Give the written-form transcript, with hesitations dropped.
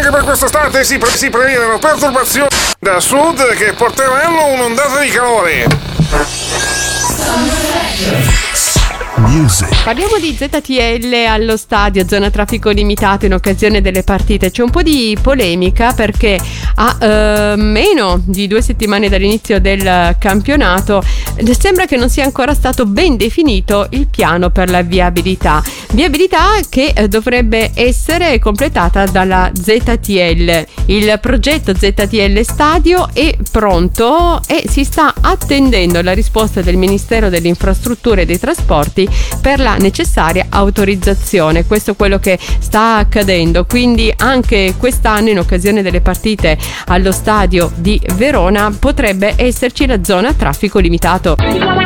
Anche per quest'estate si prevedono perturbazioni da sud che porteranno un'ondata di calore. Music. Parliamo di ZTL allo stadio, zona traffico limitato in occasione delle partite. C'è un po' di polemica perché a meno di 2 settimane dall'inizio del campionato sembra che non sia ancora stato ben definito il piano per la viabilità che dovrebbe essere completata dalla ZTL. Il progetto ZTL Stadio è pronto e si sta attendendo la risposta del Ministero delle Infrastrutture e dei Trasporti per la necessaria autorizzazione. Questo è quello che sta accadendo, quindi anche quest'anno in occasione delle partite allo stadio di Verona potrebbe esserci la zona a traffico limitato.